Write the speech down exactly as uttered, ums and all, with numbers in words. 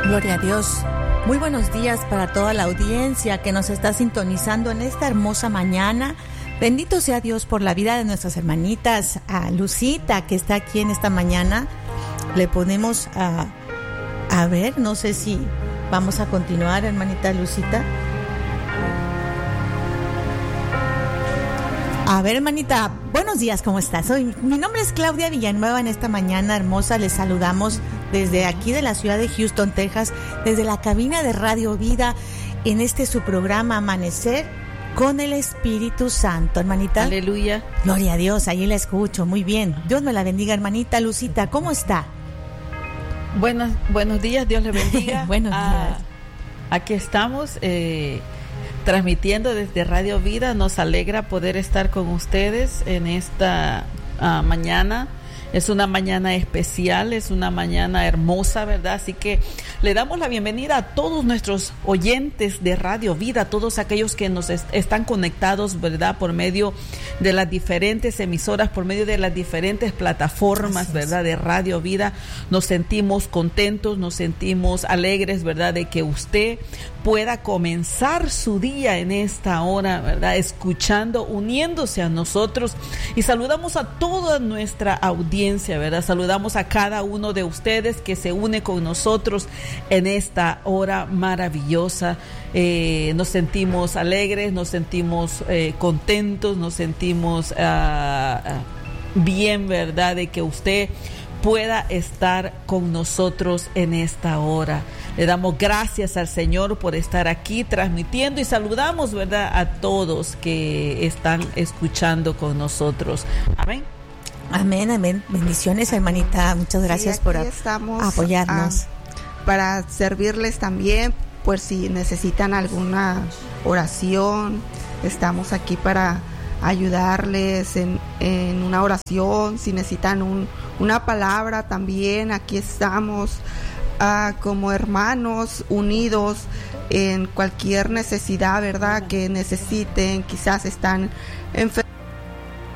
Gloria a Dios. Muy buenos días para toda la audiencia que nos está sintonizando en esta hermosa mañana. Bendito sea Dios por la vida de nuestras hermanitas. A Lucita, que está aquí en esta mañana, le ponemos a, a ver, no sé si vamos a continuar, hermanita Lucita. A ver, hermanita, buenos días, ¿cómo estás? Hoy, mi nombre es Claudia Villanueva. En esta mañana hermosa les saludamos desde aquí de la ciudad de Houston, Texas, desde la cabina de Radio Vida, en este su programa Amanecer con el Espíritu Santo, hermanita. Aleluya. Gloria a Dios, ahí la escucho, muy bien. Dios me la bendiga, hermanita Lucita, ¿cómo está? Buenos, buenos días, Dios le bendiga. Buenos días. Ah, aquí estamos, eh, transmitiendo desde Radio Vida. Nos alegra poder estar con ustedes en esta uh, mañana. Es una mañana especial, es una mañana hermosa, ¿verdad? Así que le damos la bienvenida a todos nuestros oyentes de Radio Vida, a todos aquellos que nos est- están conectados, ¿verdad? Por medio de las diferentes emisoras, por medio de las diferentes plataformas, ¿verdad? De Radio Vida. Nos sentimos contentos, nos sentimos alegres, ¿verdad? De que usted pueda comenzar su día en esta hora, ¿verdad? Escuchando, uniéndose a nosotros. Y saludamos a toda nuestra audiencia, ¿verdad? Saludamos a cada uno de ustedes que se une con nosotros en esta hora maravillosa. Eh, nos sentimos alegres, nos sentimos eh, contentos, nos sentimos uh, bien, ¿verdad? De que usted pueda estar con nosotros en esta hora. Le damos gracias al Señor por estar aquí transmitiendo y saludamos, ¿verdad?, a todos que están escuchando con nosotros. Amén. Amén, amén. Bendiciones, hermanita. Muchas gracias sí, por estamos, apoyarnos. Ah, para servirles también, por si necesitan alguna oración, estamos aquí para ayudarles en, en una oración. Si necesitan un, una palabra también, aquí estamos uh, como hermanos unidos en cualquier necesidad, ¿verdad?, que necesiten. Quizás están enfermos